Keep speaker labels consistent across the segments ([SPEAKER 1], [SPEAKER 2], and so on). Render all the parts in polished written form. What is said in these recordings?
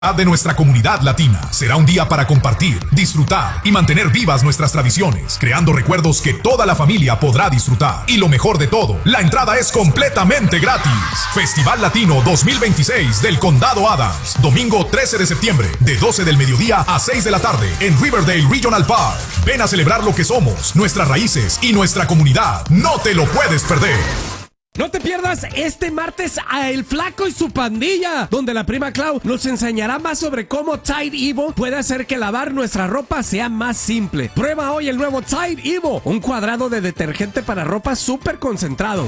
[SPEAKER 1] De nuestra comunidad latina. Será un día para compartir, disfrutar y mantener vivas nuestras tradiciones, creando recuerdos que toda la familia podrá disfrutar. Y lo mejor de todo, la entrada es completamente gratis. Festival Latino 2026 del Condado Adams, domingo 13 de septiembre, de 12 del mediodía a 6 de la tarde, en Riverdale Regional Park. Ven a celebrar lo que somos, nuestras raíces y nuestra comunidad. No te lo puedes perder.
[SPEAKER 2] No te pierdas este martes a El Flaco y su pandilla, donde la prima Clau nos enseñará más sobre cómo Tide Evo puede hacer que lavar nuestra ropa sea más simple. Prueba hoy el nuevo Tide Evo, un cuadrado de detergente para ropa súper concentrado.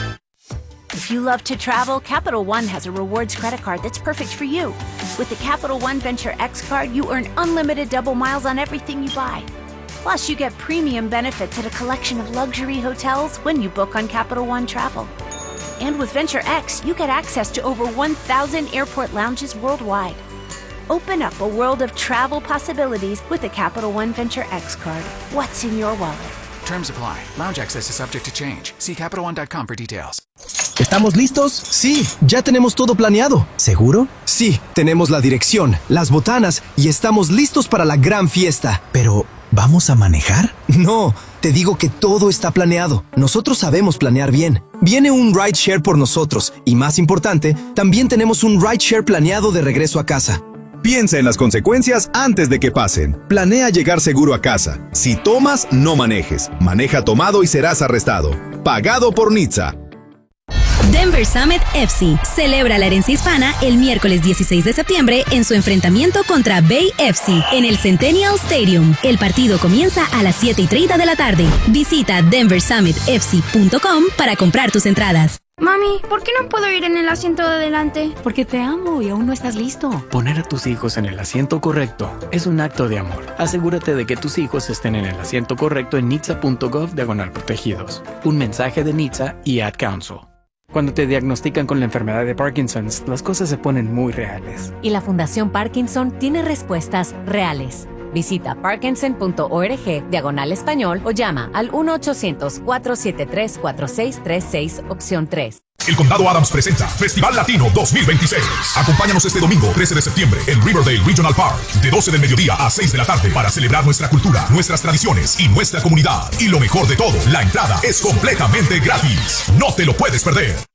[SPEAKER 3] If you love to travel, Capital One has a rewards credit card that's perfect for you. With the Capital One Venture X card, you earn unlimited double miles on everything you buy. Plus, you get premium benefits at a collection of luxury hotels when you book on Capital One Travel. And with Venture X, you get access to over 1,000 airport lounges worldwide. Open up a world of travel possibilities with the Capital One Venture X card. What's in your wallet?
[SPEAKER 4] Terms apply. Lounge access is subject to change. See CapitalOne.com for details.
[SPEAKER 5] ¿Estamos listos? Sí, ya tenemos todo planeado. ¿Seguro? Sí, tenemos la dirección, las botanas y estamos listos para la gran fiesta. Pero, ¿vamos a manejar? No, te digo que todo está planeado. Nosotros sabemos planear bien. Viene un rideshare por nosotros y, más importante, también tenemos un rideshare planeado de regreso a casa.
[SPEAKER 6] Piensa en las consecuencias antes de que pasen. Planea llegar seguro a casa. Si tomas, no manejes. Maneja tomado y serás arrestado. Pagado por NHTSA.
[SPEAKER 7] Denver Summit FC celebra la herencia hispana el miércoles 16 de septiembre en su enfrentamiento contra Bay FC en el Centennial Stadium. El partido comienza a las 7:30 de la tarde. Visita denversummitfc.com para comprar tus entradas.
[SPEAKER 8] Mami, ¿por qué no puedo ir en el asiento de adelante?
[SPEAKER 9] Porque te amo y aún no estás listo. Poner a tus hijos en el asiento correcto es un acto de amor. Asegúrate de que tus hijos estén en el asiento correcto en nhtsa.gov/protegidos. Un mensaje de NHTSA y Ad Council. Cuando te diagnostican con la enfermedad de Parkinson, las cosas se ponen muy reales.
[SPEAKER 10] Y la Fundación Parkinson tiene respuestas reales. Visita parkinson.org/español o llama al 1-800-473-4636, opción 3.
[SPEAKER 1] El Condado Adams presenta Festival Latino 2026. Acompáñanos este domingo 13 de septiembre en Riverdale Regional Park, de 12 del mediodía a 6 de la tarde, para celebrar nuestra cultura, nuestras tradiciones y nuestra comunidad. Y lo mejor de todo, la entrada es completamente gratis. No te lo puedes perder.